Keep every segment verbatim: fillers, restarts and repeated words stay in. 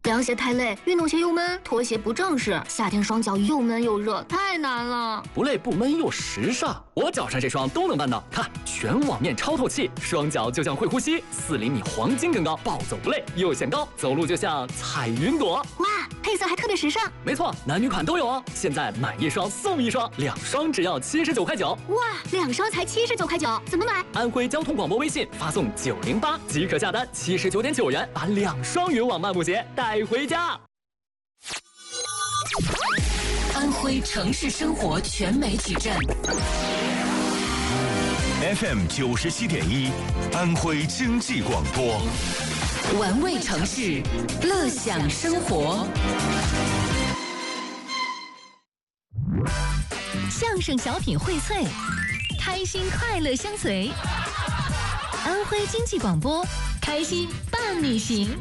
凉鞋太累，运动鞋又闷，拖鞋不正式，夏天双脚又闷又热，太难了。 不累不闷又时尚，我脚上这双都能办到。看，全网面超透气，双脚就像会呼吸，四厘米黄金更高，暴走不累又显高，走路就像踩云朵。 哇，配色还特别时尚。 没错，男女款都有哦。现在买一双送一双，两双只要七十九块九。 哇，两双才七十九块九，怎么买？ 安徽交通广播微信发送九零八即可下单，七十九点九元把两双云网漫步鞋带回家。 安徽城市生活全媒体站 F M 九十七点一，安徽经济广播， 玩味城市，乐享生活。相声小品荟萃，开心快乐相随。安徽经济广播，开心伴你行。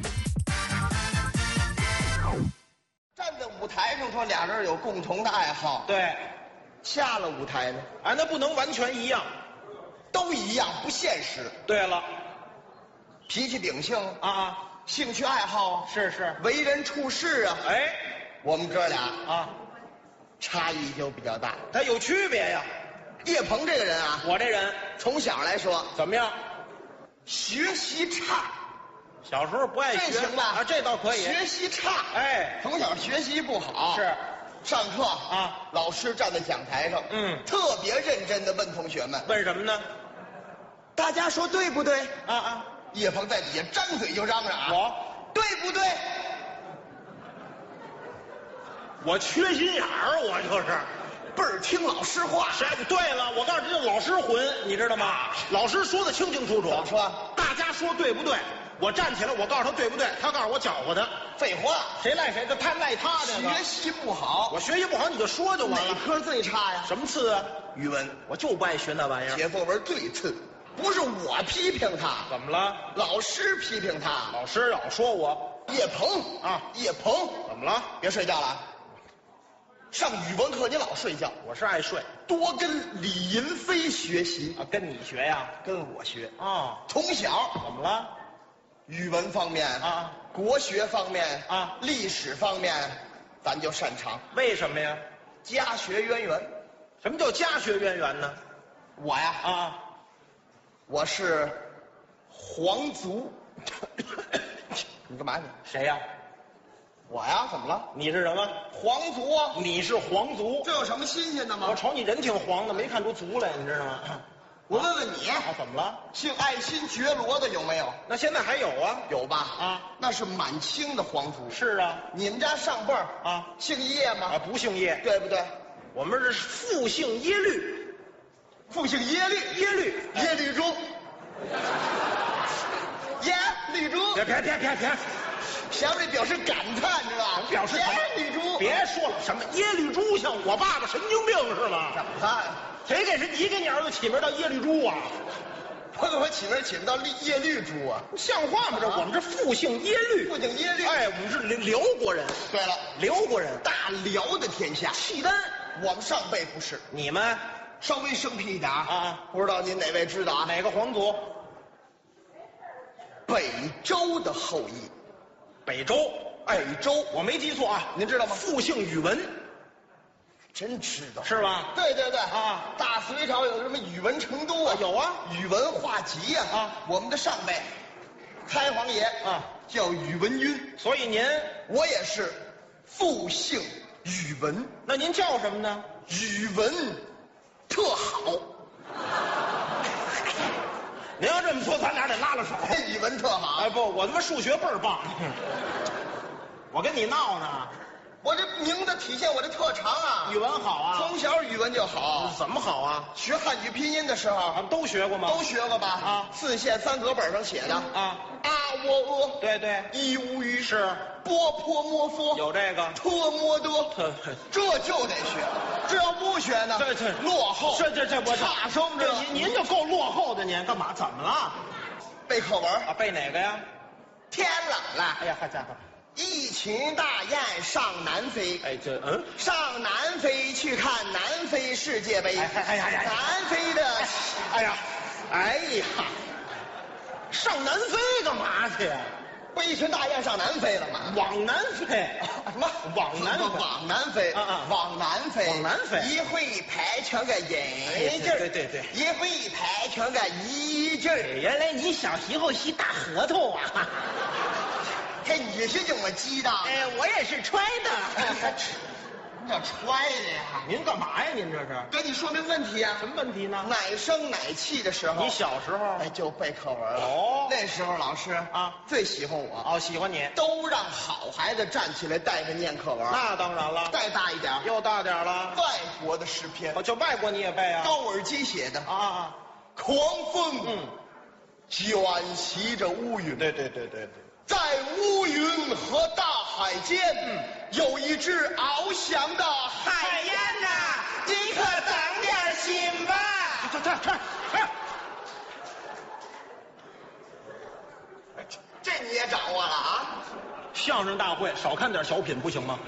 站在舞台上说俩人有共同的爱好， 对， 下了舞台呢， 啊，那不能完全一样， 都一样，不现实。 对了， 脾气秉性啊啊， 兴趣爱好是是， 为人处事啊， 哎， 我们哥俩啊， 差异就比较大。 它有区别呀。 叶鹏这个人啊， 我这人从小来说怎么样？ 学习差， 小时候不爱学， 这行吧？ 啊，这倒可以。 学习差， 哎， 从小学习不好， 是， 上课啊， 老师站在讲台上， 嗯， 特别认真的问同学们， 问什么呢？ 大家说对不对？ 啊啊， 叶鹏在底下张嘴就嚷嚷啊， 我对不对？ 我缺心眼儿，我就是倍儿听老师话。 是。对了，我告诉你，这老师混，你知道吗？老师说的清清楚楚。 怎么说？ 大家说对不对？我站起来，我告诉他对不对，他告诉我搅和他。 废话， 谁赖谁？这他赖他这个。 学习不好， 我学习不好，你就说就完了。 哪科最差呀？ 什么次啊？ 语文， 我就不爱学那玩意儿。 写作文最次，不是我批评他， 怎么了？ 老师批评他。 老师老说我叶鹏啊， 叶鹏， 怎么了？ 别睡觉了啊。上语文课你老睡觉， 我是爱睡多跟李银飞学习啊，跟你学呀？ 跟我学啊。 从小怎么了？ 语文方面啊， 国学方面啊， 历史方面，咱就擅长。 为什么呀？ 家学渊源。 什么叫家学渊源呢？ 我呀啊， 我是皇族。你干嘛你？ 谁呀？ 我呀，怎么了？ 你是什么？ 皇族啊！ 你是皇族。 这有什么新鲜的吗？ 我瞅你人挺黄的，没看出族来，你知道吗？ 我问问你， 啊，怎么了？ 姓爱新觉罗的有没有？ 那现在还有啊？ 有吧？ 啊， 那是满清的皇族。 是啊。 你们家上辈儿啊， 姓叶吗？ 啊，不姓叶， 对不对？ 我们是父姓耶律， 父姓耶律， 耶律， 耶律珠，耶律珠。 别别别别别， 想这表示感叹是吧？ 表示耶律珠。 别说了，什么耶律珠像我爸爸神经病是吗？ 怎么看？ 谁给是你给你儿子起名叫耶律珠啊？ 我给我起名起名叫耶律珠啊？ 像话吗？这我们这父姓耶律， 父姓耶律。 哎，我们是辽辽国人。 对了， 辽国人， 大辽的天下， 契丹。 我们上辈不是， 你们稍微生僻一点啊。 不知道您哪位知道啊？ 哪个皇族？ 北周的后裔。 北周， 北周， 我没记错啊， 您知道吗？ 复姓宇文， 真知道是吧？ 对对对啊， 大隋朝有什么宇文成都啊？ 有啊， 宇文化及呀啊， 我们的上辈，开皇爷啊叫宇文赟， 所以您我也是复姓宇文， 那您叫什么呢？ 宇文特好。 您要这么说，咱俩得拉拉手。 语文特好。 哎不，我他妈数学倍儿棒。我跟你闹呢。 我这名字体现我的特长啊。 语文好啊。 从小语文就好。 怎么好啊？ 学汉语拼音的时候， 啊，都学过吗？ 都学过吧？啊，四线三格本上写的啊。 啊喔呃。 对对。 一无于是。 波泼摸佛。 有这个。 特摸得。这就得学。这要不学呢？ 对对。 落后。 这这这我差生这您您就够落后的，您干嘛？怎么了？ 背课文啊？背哪个呀？ 天冷了。 哎呀，好家伙！ 一群大雁上南飞。 哎，这嗯， 上南飞去看南非世界杯。 哎哎呀呀！ 南非的， 哎呀，哎呀，上南非干嘛去呀？ 不一群大雁上南飞了吗？ 往南飞， 什么？ 往南飞往南飞啊啊往南飞， 往南飞一会一拍全个引劲儿， 对对对一会一拍全个一劲儿。 原来你小时候是大核桃啊！ 嘿，你是这么激的？ 哎，我也是揣的。 你叫揣的呀？ 您干嘛呀？您这是跟你说明问题啊。 什么问题呢？ 奶声奶气的时候， 你小时候哎就背课文了。 哦那时候老师啊最喜欢我， 哦，喜欢你。 都让好孩子站起来带着念课文。 那当然了， 再大一点， 又大点了。 外国的诗篇， 哦，就外国你也背啊？ 高尔基写的。 啊啊！ 狂风， 嗯， 卷袭着乌云。 对对对对对。 在乌云和大海间，嗯，有一只翱翔的海燕呐，你可长点心吧。 这这这这这你也掌握了啊？ 相声大会少看点小品不行吗？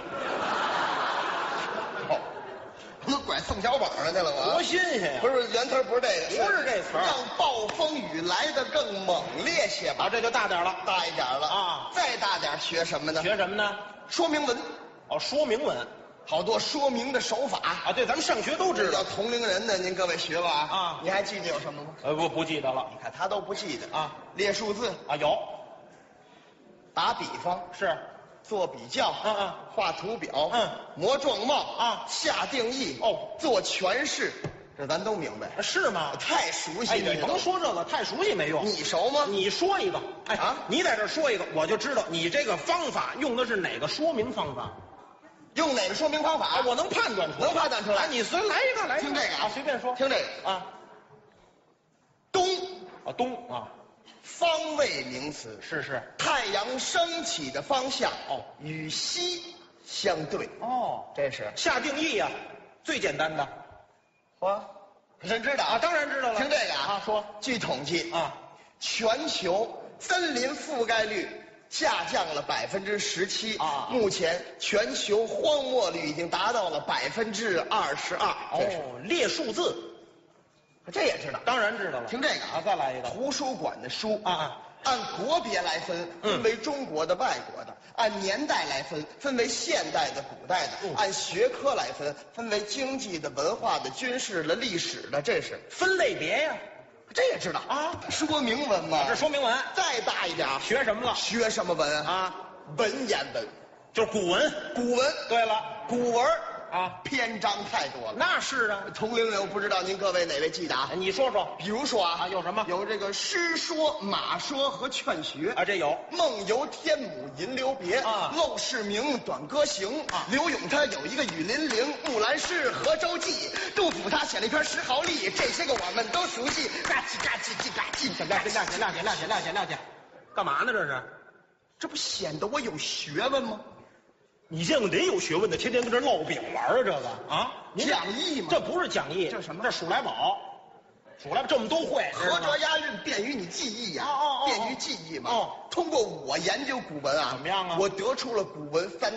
哦，我拐宋小宝上去了吗？ 多新鲜呀！ 不是原词儿不是这个， 不是这词儿让暴风雨来得更猛烈些吧。 啊，这就大点了。 大一点了啊再大点学什么呢？ 学什么呢？ 说明文， 哦，说明文。 好多说明的手法啊，对，咱们上学都知道。 要同龄人的，您各位学吧啊你还记得有什么吗？ 呃，不不记得了。 你看他都不记得啊， 列数字， 啊，有打比方， 是做比较， 嗯嗯画图表， 嗯模状貌啊下定义， 哦做诠释，这咱都明白。 是吗？ 太熟悉哎， 了， 你这都甭说这个，太熟悉没用。 你熟吗？ 你说一个，哎啊你在这说一个，我就知道你这个方法用的是哪个说明方法。 用哪个说明方法？ 啊，我能判断出来， 能判断出来哎你随来一个，来一个听这个啊，随便说。 听这个啊， 东啊东啊， 方位名词， 是是。 太阳升起的方向哦与西相对， 哦， 这是下定义呀，最简单的我真知道啊，当然知道了。 听这个啊， 啊，说据统计啊， 全球森林覆盖率下降了百分之十七啊目前全球荒漠率已经达到了百分之二十二。 哦，列数字， 这也知道。 当然知道了。 听这个啊，再来一个图书馆的书啊啊， 按国别来分， 嗯分为中国的、外国的；按年代来分，分为现代的、古代的； 嗯按学科来分，分为经济的、文化的、军事的、历史的。这是分类别呀， 这也知道啊说明文嘛， 这说明文。 再大一点， 学什么了？ 学什么文啊？ 文言文， 就是古文。 古文。 对了古文啊， 篇章太多了。 那是啊。 同龄人，我不知道您各位哪位记得啊哎？你说说比如说啊， 啊有什么有这个诗说、马说和劝学啊，这有梦游天姥吟留别啊陋室铭短歌行啊刘永他有一个雨霖铃，木兰诗河州记，杜甫他写了一篇石壕吏，这些个我们都熟悉。嘎叽嘎叽叽嘎叽， 亮解亮解亮解亮解亮解亮解，干嘛呢这是？ 这不显得我有学问吗？ 你见过哪有学问的天天跟这烙饼玩啊？这个啊，您这讲义嘛这不是讲义， 这什么这数来宝，数来宝这么都会，知道吗合辙押韵便于你记忆呀、 哦哦哦便于记忆嘛。 哦通过我研究古文啊， 怎么样啊我得出了古文三